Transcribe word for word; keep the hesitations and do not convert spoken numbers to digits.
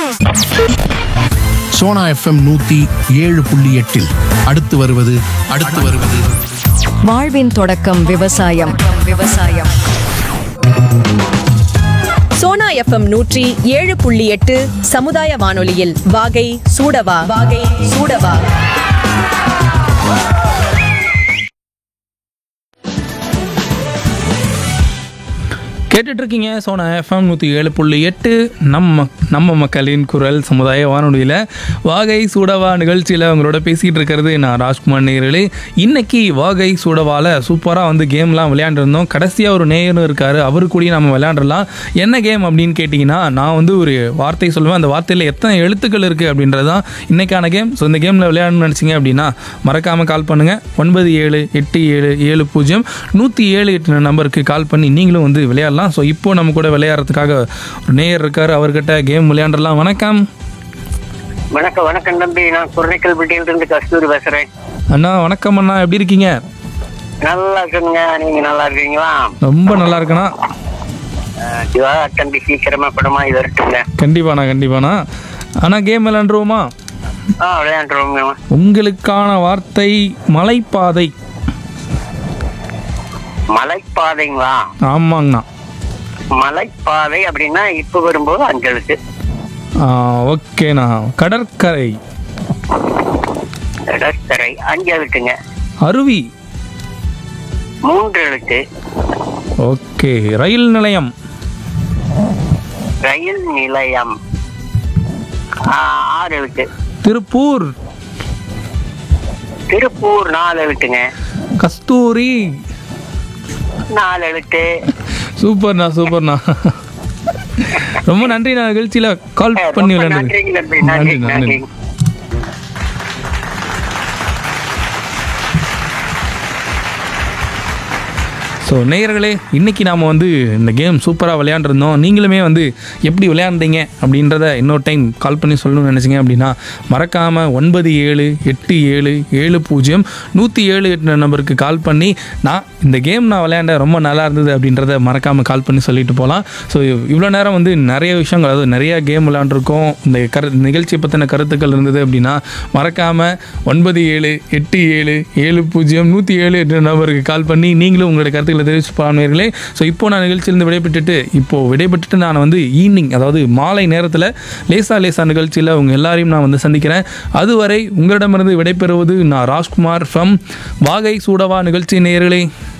Sona FM நூத்தி ஏழு புள்ளி எட்டில் அடுத்து வருவது அடுத்து வருவது வாழ்வின் தொடக்கம் விவசாயம். விவசாயம். சோனா எஃப்எம் நூற்றி ஏழு புள்ளி எட்டு சமுதாய வானொலியில் வாகை சூடவா வாகை சூடவா. கேட்டுட்டு இருக்கீங்க சோனா எஃப்எம் நூற்றி ஏழு புள்ளி எட்டு நம்ம நம்ம மக்களின் குரல் சமுதாய வானொலியில் வாகை சூடவா நிகழ்ச்சியில் அவங்களோட பேசிகிட்டு இருக்கிறது நான் ராஜ்குமார் நேயர்களே. இன்னைக்கு வாகை சூடவாவில் சூப்பராக வந்து கேம்லாம் விளையாண்டுருந்தோம். கடைசியாக ஒரு நேயரும் இருக்கார், அவரு கூடயும் நம்ம விளையாண்டுடலாம். என்ன கேம் அப்படின்னு கேட்டிங்கன்னா, நான் வந்து ஒரு வார்த்தை சொல்லுவேன், அந்த வார்த்தையில் எத்தனை எழுத்துக்கள் இருக்குது அப்படின்றது தான் இன்றைக்கான கேம். ஸோ இந்த கேமில் விளையாடணும்னு நினச்சிங்க அப்படின்னா மறக்காமல் கால் பண்ணுங்கள். ஒன்பது ஏழு எட்டு ஏழு ஏழு பூஜ்ஜியம் நூற்றி ஏழு எட்டு நம்பருக்கு கால் பண்ணி நீங்களும் வந்து விளையாடலாம். ஸோ இப்போ நம்ம கூட விளையாடுறதுக்காக ஒரு நேயர் இருக்காரு, அவர்கிட்ட கேம் விளையாண்டலாம். வணக்கம். வணக்கம் வணக்கம் தம்பி, நான் குறைக்கல்பட்டியில இருந்து கஸ்தூரி பேசுறேன். அண்ணா வணக்கம் அண்ணா, எப்படி இருக்கீங்க? நல்லா இருக்குங்க, நீங்க நல்லா இருக்கீங்களா? ரொம்ப நல்லா இருக்கேண்ணா. சிவா தம்பி சீக்கிரமா படமா இது வரட்டுங்க. கண்டிப்பாண்ணா கண்டிப்பாண்ணா. அண்ணா கேம் விளையாண்டுருவோமா? ஆ விளையாண்டுருவோங்க. உங்களுக்கான வார்த்தை மலைப்பாதை. மலைப்பாதைங்களா? ஆமாங்கண்ணா. மலைப்பாதை அப்படின்னா இப்ப வரும்போது அஞ்சலுக்கு. ஓகேண்ணா. கடற்கரை. கடற்கரை அஞ்சலுக்குங்க. அருவி. மூன்று எழுத்து. ஓகே. ரயில் நிலையம். ரயில் நிலையம் ஆறு எழுத்து. திருப்பூர். திருப்பூர் நாலு எழுத்துங்க. கஸ்தூரி. நாலு எழுத்து. சூப்பர்ண்ணா சூப்பர்ண்ணா. ரொம்ப நன்றி, நான் நிகழ்ச்சியில கால் பண்ணி விளையாண்டு. நன்றி நன்றி. ஸோ நேயர்களே, இன்றைக்கி நாம் வந்து இந்த கேம் சூப்பராக விளையாண்டுருந்தோம். நீங்களுமே வந்து எப்படி விளையாண்டீங்க அப்படின்றத இன்னொரு டைம் கால் பண்ணி சொல்லணும்னு நினச்சிங்க அப்படின்னா மறக்காமல் ஒன்பது ஏழு எட்டு ஏழு ஏழு பூஜ்ஜியம் நூற்றி ஏழு எட்டு நம்பருக்கு கால் பண்ணி நான் இந்த கேம் நான் விளையாண்ட ரொம்ப நல்லா இருந்தது அப்படின்றத மறக்காமல் கால் பண்ணி சொல்லிட்டு போகலாம். ஸோ இவ்வளோ நேரம் வந்து நிறைய விஷயங்கள், அதாவது நிறையா கேம் விளையாண்டுருக்கோம். இந்த கரு நிகழ்ச்சியை பற்றின கருத்துக்கள் இருந்தது அப்படின்னா மறக்காமல் ஒன்பது ஏழு எட்டு ஏழு ஏழு பூஜ்ஜியம் நூற்றி ஏழு எட்டு நம்பருக்கு கால் பண்ணி நீங்களும் உங்களுடைய கருத்துக்களை தெரிவிச்சு பாருங்களே. ஸோ இப்போ நான் நிகழ்ச்சியிலிருந்து விடைபெற்றுட்டு இப்போ விடைபெற்றுட்டு நான் வந்து ஈவினிங், அதாவது மாலை நேரத்தில் லேசா லேசா நிகழ்ச்சியில் உங்கள் எல்லாரையும் நான் வந்து சந்திக்கிறேன். அதுவரை உங்களிடமிருந்து விடைபெறுவது நான் ராஜ்குமார் ஃப்ரம் வாகை சூடவா நிகழ்ச்சி நேயர்களே.